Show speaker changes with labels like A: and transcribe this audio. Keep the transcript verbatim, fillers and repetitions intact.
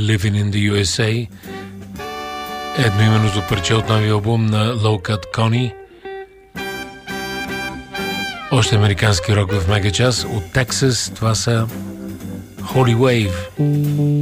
A: Living in the ю ес ей. Едноименното парче от новия албум на Low Cut Connie. Още американски рок в мегачас от Тексас. Това са Holy Wave.